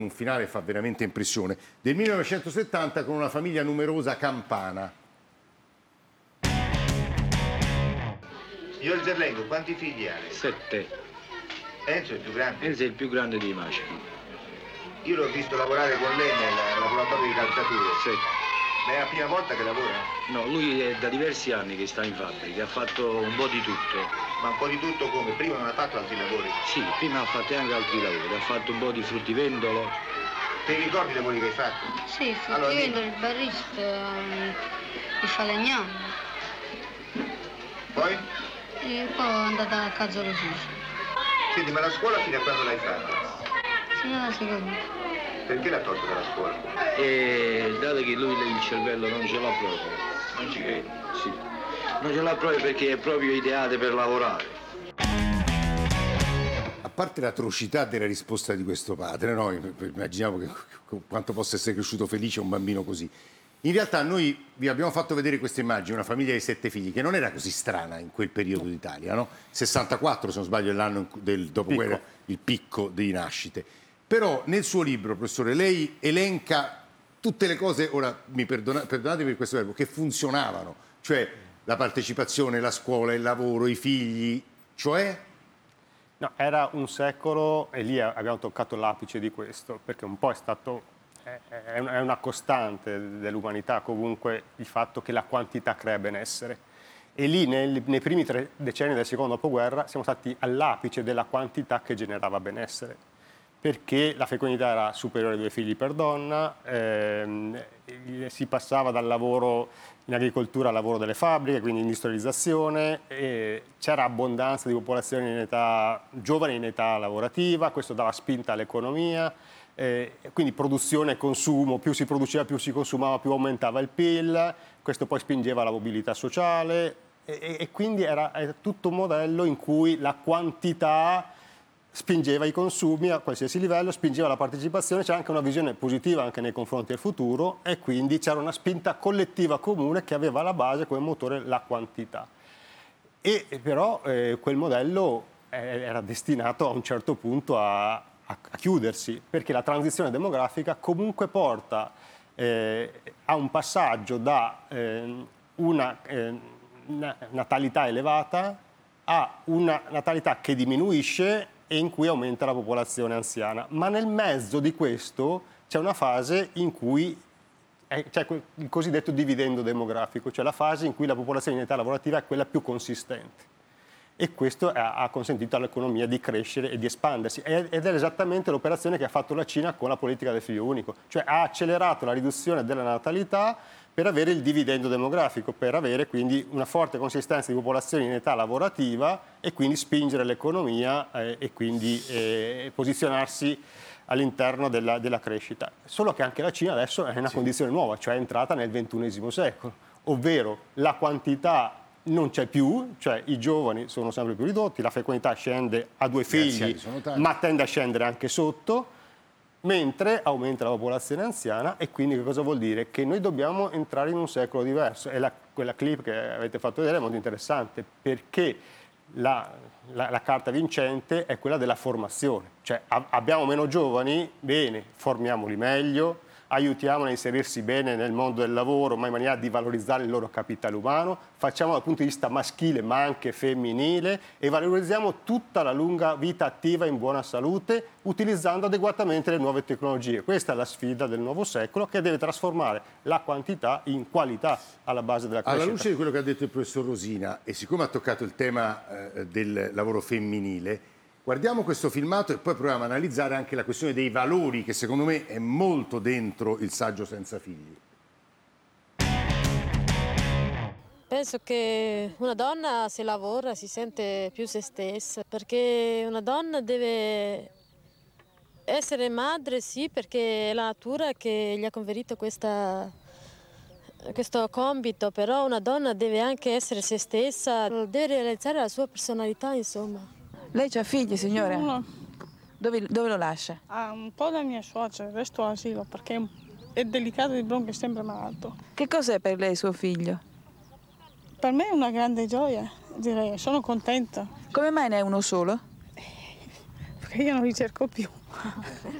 Un finale fa veramente impressione. Del 1970 con una famiglia numerosa campana. Signor Zerlengo, quanti figli ha? 7. Enzo è il più grande? Enzo è il più grande di Maci. Io l'ho visto lavorare con lei nel laboratorio di calzature. Sì. Ma è la prima volta che lavora? No, lui è da diversi anni che sta in fabbrica, ha fatto un po' di tutto. Ma un po' di tutto come? Prima non ha fatto altri lavori? Sì, prima ha fatto anche altri lavori, ha fatto un po' di fruttivendolo. Te li ricordi i lavori che hai fatto? Sì, fruttivendolo, il barista, il falegname. Poi? E poi è andata a Cazzolo Suso. Senti, ma la scuola fino a quando l'hai fatta? Fino alla seconda. Perché l'ha tolto dalla scuola? E dato che lui il cervello non ce l'ha proprio. Non ci credi? Sì. Non ce l'ha proprio perché è proprio ideato per lavorare. A parte l'atrocità della risposta di questo padre, no? Immaginiamo quanto possa essere cresciuto felice un bambino così. In realtà noi vi abbiamo fatto vedere questa immagine, una famiglia di 7 figli, che non era così strana in quel periodo d'Italia, no? 64, se non sbaglio, è l'anno del dopoguerra, il picco di nascite. Però nel suo libro, professore, lei elenca tutte le cose, ora perdonatemi per questo verbo, che funzionavano, cioè la partecipazione, la scuola, il lavoro, i figli, cioè... No, era un secolo e lì abbiamo toccato l'apice di questo, perché un po' è una costante dell'umanità comunque il fatto che la quantità crea benessere. E lì nei primi 3 decenni del secondo dopoguerra siamo stati all'apice della quantità che generava benessere, perché la fecondità era superiore a 2 figli per donna, si passava dal lavoro in agricoltura al lavoro delle fabbriche, quindi industrializzazione, c'era abbondanza di popolazione in età giovane, in età lavorativa, questo dava spinta all'economia, quindi produzione e consumo, più si produceva, più si consumava, più aumentava il PIL, questo poi spingeva la mobilità sociale e quindi era tutto un modello in cui la quantità spingeva i consumi a qualsiasi livello, spingeva la partecipazione, c'era anche una visione positiva anche nei confronti del futuro e quindi c'era una spinta collettiva comune che aveva alla base come motore la quantità. E però quel modello era destinato a un certo punto a chiudersi, perché la transizione demografica comunque porta a un passaggio da una natalità elevata a una natalità che diminuisce e in cui aumenta la popolazione anziana. Ma nel mezzo di questo c'è una fase in cui c'è il cosiddetto dividendo demografico, cioè la fase in cui la popolazione in età lavorativa è quella più consistente. E questo ha consentito all'economia di crescere e di espandersi. Ed è esattamente l'operazione che ha fatto la Cina con la politica del figlio unico, cioè ha accelerato la riduzione della natalità per avere il dividendo demografico, per avere quindi una forte consistenza di popolazione in età lavorativa e quindi spingere l'economia e quindi posizionarsi all'interno della crescita. Solo che anche la Cina adesso è in una condizione nuova, cioè è entrata nel XXI secolo, ovvero la quantità non c'è più, cioè i giovani sono sempre più ridotti, la fecondità scende a 2 figli, ma tende a scendere anche sotto, mentre aumenta la popolazione anziana e quindi che cosa vuol dire? Che noi dobbiamo entrare in un secolo diverso e quella clip che avete fatto vedere è molto interessante perché la carta vincente è quella della formazione, cioè abbiamo meno giovani, bene, formiamoli meglio, aiutiamoli a inserirsi bene nel mondo del lavoro, ma in maniera di valorizzare il loro capitale umano, facciamo dal punto di vista maschile ma anche femminile e valorizziamo tutta la lunga vita attiva in buona salute utilizzando adeguatamente le nuove tecnologie. Questa è la sfida del nuovo secolo che deve trasformare la quantità in qualità alla base della crescita. Alla luce di quello che ha detto il professor Rosina e siccome ha toccato il tema del lavoro femminile, guardiamo questo filmato e poi proviamo a analizzare anche la questione dei valori che secondo me è molto dentro il saggio Senza figli. Penso che una donna se lavora si sente più se stessa, perché una donna deve essere madre, sì, perché è la natura che gli ha conferito questo compito, però una donna deve anche essere se stessa, deve realizzare la sua personalità, insomma. Lei c'ha figli, signore? Uno. Dove lo lascia? Ha un po' da mia suocera, il resto all'asilo, perché è delicato di bronco, è sempre malato. Che cos'è per lei suo figlio? Per me è una grande gioia, direi, sono contenta. Come mai ne è uno solo? Perché io non li cerco più.